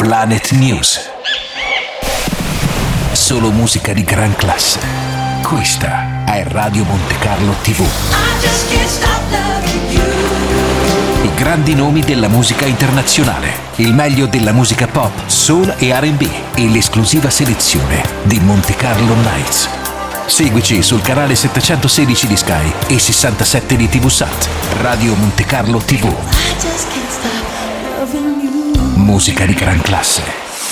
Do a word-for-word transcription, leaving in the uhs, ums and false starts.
Planet News. Solo musica di gran classe. Questa è Radio Monte Carlo tivù. I grandi nomi della musica internazionale, il meglio della musica pop, soul e R and B e l'esclusiva selezione di Monte Carlo Nights. Seguici sul canale settecentosedici di Sky e sessantasette di T V Sat. Radio Monte Carlo tivù. Musica di gran classe.